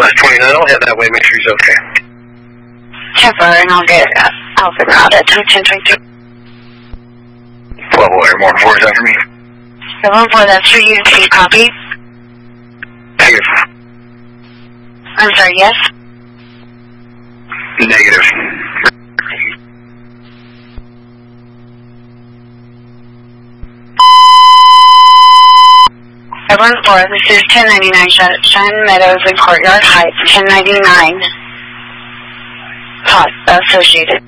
West 29, I'll head that way, make sure he's okay. Temporary, and I'll get Alpha out at 1023. 12 Airborne 4 is after me. 714, that's for you. Can you copy? Negative. I'm sorry, yes? Negative. 714, this is 1099 Cheyenne Meadows and Courtyard Heights, 1099. Associated.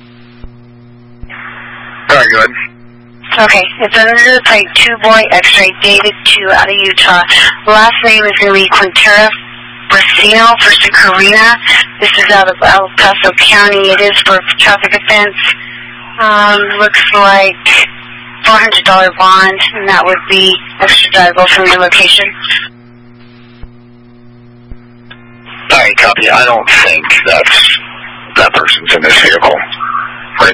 Alright, go ahead. Okay, it's under the plate 2 Boy X-ray, David 2 out of Utah. Last name is going to be Quintera Brasino, first in Carina. This is out of El Paso County. It is for traffic offense. Looks like $400 bond, and that would be extraditable from your location. Alright, copy. I don't think that person's in this vehicle. Right?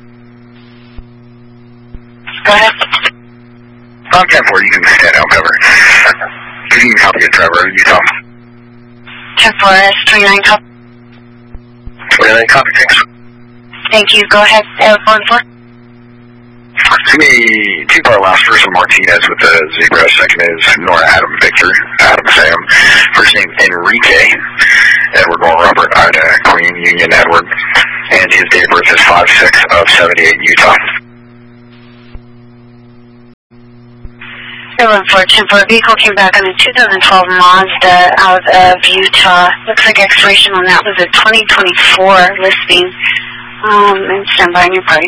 Go ahead. I'm 10-4, you can stand out cover. You can copy your driver, Utah. 10-4, S29 copy. 29 copy, thanks. Thank you. Go ahead, Airborne 4. It's going to be two-part last, first one Martinez with the zebra, second is Nora Adam Victor, Adam Sam, first name Enrique, Edward Moore Robert Ida Queen Union Edward, and his date of birth is 5/6/78 Utah. Airborne 4, 10-4, vehicle came back on a 2012 Mazda out of Utah. Looks like expiration on that was a 2024 listing. And stand by on your party.